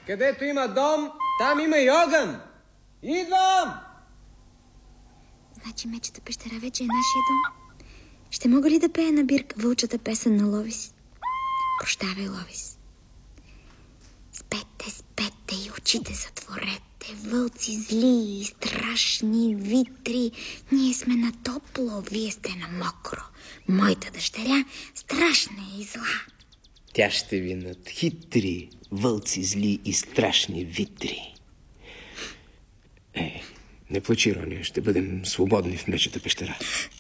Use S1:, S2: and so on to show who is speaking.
S1: Където има дом, там има и огън. Идвам!
S2: Значи мечата пещера вече е нашия дом. Ще мога ли да пея на бирка вълчата песен на Ловис? Прощавай, Ловис. Спете, спете и очите затворете, вълци зли и страшни витри. Ние сме на топло, вие сте на мокро. Моята дъщеря страшна и зла.
S3: Тя ще ви надхитри, вълци зли и страшни витри. Не плачи, Роня, ще бъдем свободни в мечата пещера.